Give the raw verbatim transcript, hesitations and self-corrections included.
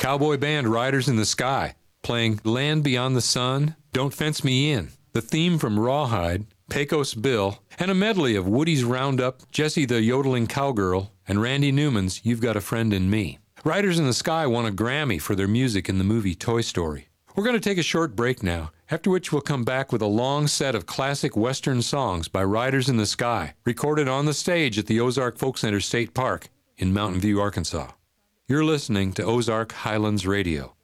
Cowboy band Riders in the Sky, playing Land Beyond the Sun, Don't Fence Me In, the theme from Rawhide, Pecos Bill, and a medley of Woody's Roundup, Jessie the Yodeling Cowgirl, and Randy Newman's You've Got a Friend in Me. Riders in the Sky won a Grammy for their music in the movie Toy Story. We're going to take a short break now, after which we'll come back with a long set of classic Western songs by Riders in the Sky, recorded on the stage at the Ozark Folk Center State Park in Mountain View, Arkansas. You're listening to Ozark Highlands Radio.